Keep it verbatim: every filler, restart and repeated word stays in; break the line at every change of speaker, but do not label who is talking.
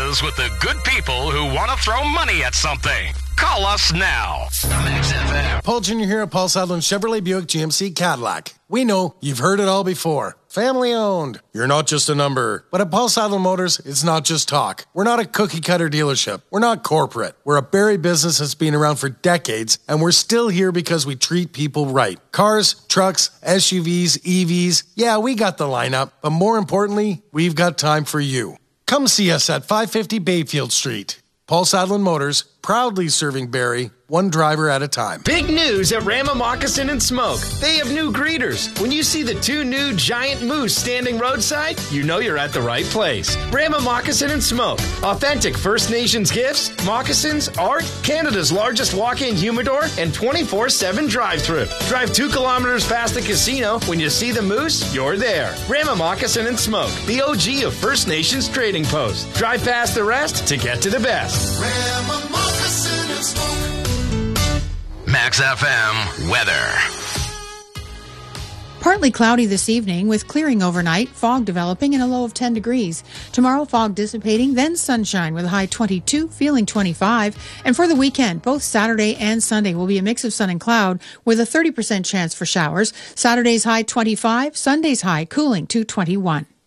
ideas with the good people who want to throw money at something. Call us now. Max F M.
Paul Junior here at Paul Sadlin Chevrolet Buick G M C Cadillac. We know you've heard it all before. Family owned. You're not just a number. But at Paul Sadlin Motors, it's not just talk. We're not a cookie cutter dealership. We're not corporate. We're a Barrie business that's been around for decades, and we're still here because we treat people right. Cars, trucks, S U Vs, E Vs. Yeah, we got the lineup. But more importantly, we've got time for you. Come see us at five fifty Bayfield Street. Paul Sadlin Motors, proudly serving Barrie, one driver at a time.
Big news at Rama Moccasin and Smoke. They have new greeters. When you see the two new giant moose standing roadside, you know you're at the right place. Rama Moccasin and Smoke. Authentic First Nations gifts, moccasins, art, Canada's largest walk-in humidor, and twenty-four seven drive-thru. Drive two kilometers past the casino. When you see the moose, you're there. Rama Moccasin and Smoke, the O G of First Nations trading post. Drive past the rest to get to the best.
Rama Moccasin and Smoke.
Max F M weather.
Partly cloudy this evening with clearing overnight, fog developing and a low of ten degrees. Tomorrow, fog dissipating, then sunshine with a high twenty-two, feeling twenty-five. And for the weekend, both Saturday and Sunday will be a mix of sun and cloud with a thirty percent chance for showers. Saturday's high twenty-five, Sunday's high cooling to twenty-one.